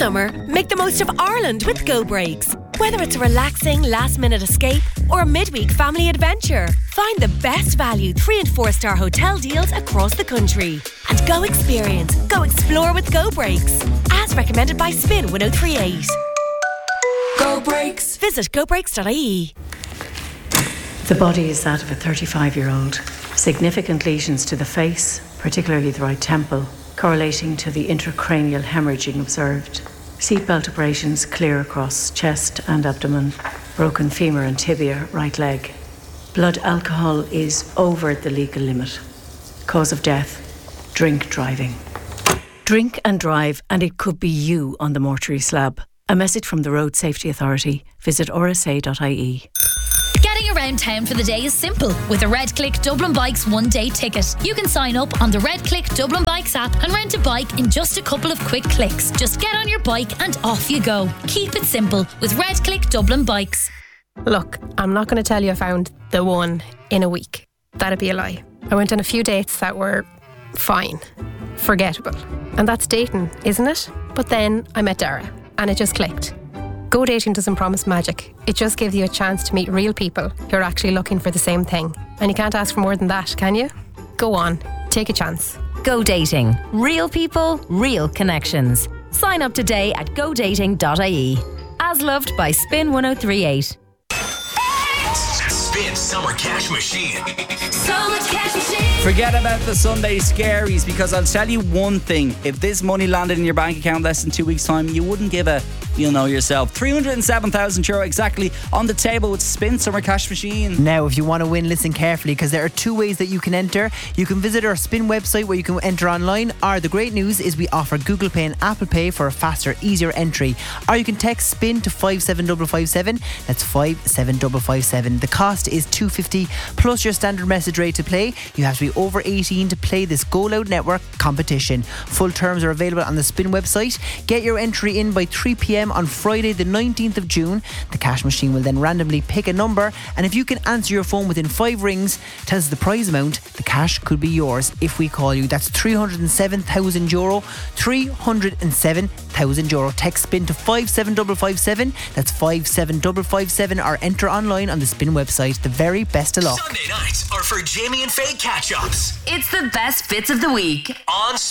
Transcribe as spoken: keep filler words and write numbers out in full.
summer, make the most of Ireland with Go Breaks. Whether it's a relaxing last-minute escape or a midweek family adventure, find the best value three and four star hotel deals across the country. And go experience, go explore with Go Breaks. As recommended by Spin one oh three eight. Go Breaks. Visit go breaks dot I E. The body is that of a thirty-five-year-old. Significant lesions to the face, particularly the right temple, correlating to the intracranial hemorrhaging observed. Seatbelt abrasions clear across chest and abdomen, broken femur and tibia, right leg. Blood alcohol is over the legal limit. Cause of death, drink driving. Drink and drive, and it could be you on the mortuary slab. A message from the Road Safety Authority. Visit r s a dot I E. Getting around town for the day is simple with a RedClick Dublin Bikes one-day ticket. You can sign up on the RedClick Dublin Bikes app and rent a bike in just a couple of quick clicks. Just get on your bike and off you go. Keep it simple with RedClick Dublin Bikes. Look, I'm not going to tell you I found the one in a week. That'd be a lie. I went on a few dates that were fine, forgettable. And that's dating, isn't it? But then I met Dara and it just clicked. Go Dating doesn't promise magic. It just gives you a chance to meet real people who are actually looking for the same thing. And you can't ask for more than that, can you? Go on, take a chance. Go Dating. Real people, real connections. Sign up today at go dating dot I E. As loved by Spin one oh three eight. Spin Summer Cash Machine. Summer Cash Machine. Forget about the Sunday scaries, because I'll tell you one thing. If this money landed in your bank account less than two weeks' time, you wouldn't give a, you'll know yourself. three hundred seven thousand euro exactly on the table with Spin Summer Cash Machine. Now, if you want to win, listen carefully, because there are two ways that you can enter. You can visit our Spin website where you can enter online, or the great news is we offer Google Pay and Apple Pay for a faster, easier entry. Or you can text SPIN to five seven five five seven. That's five seven five five seven. The cost is two dollars fifty plus your standard message rate to play. You have to be over eighteen to play this Go Loud Network competition. Full terms are available on the Spin website. Get your entry in by three p.m. on Friday the nineteenth of June. The cash machine will then randomly pick a number, and if you can answer your phone within five rings, tell us the prize amount, the cash could be yours if we call you. That's three hundred seven thousand euro. three hundred seven thousand euro. Text SPIN to five seven five five seven. That's five seven five five seven, or enter online on the Spin website. The very best of luck. Sunday nights are for Jamie and Faye catch-ups. It's the best bits of the week On